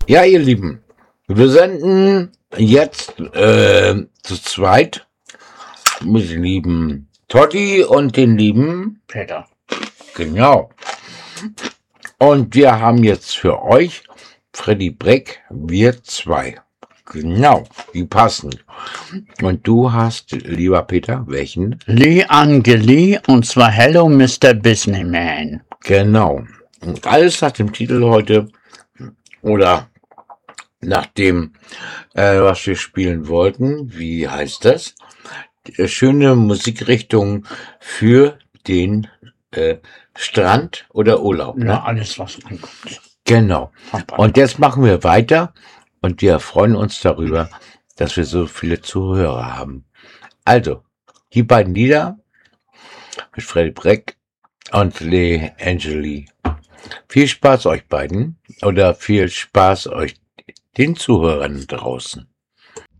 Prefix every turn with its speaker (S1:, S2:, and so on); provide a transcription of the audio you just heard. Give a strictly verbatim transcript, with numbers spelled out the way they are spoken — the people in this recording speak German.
S1: Ja, ihr Lieben, wir senden jetzt äh, zu zweit mit dem lieben Totti und den lieben
S2: Peter.
S1: Genau. Und wir haben jetzt für euch Freddy Breck, wir zwei. Genau, die passen. Und du hast, lieber Peter, welchen?
S2: Lee Angeli, und zwar Hello Mister Businessman.
S1: Genau. Und alles nach dem Titel heute oder nach dem, äh, was wir spielen wollten. Wie heißt das? Äh, Schöne Musikrichtung für den äh, Strand oder Urlaub.
S2: Ja,
S1: Ne?
S2: alles, was ankommt.
S1: Genau. Und jetzt machen wir weiter und wir freuen uns darüber, dass wir so viele Zuhörer haben. Also, die beiden Lieder mit Freddy Breck und Lee Angeli. Viel Spaß euch beiden oder viel Spaß euch den Zuhörern draußen.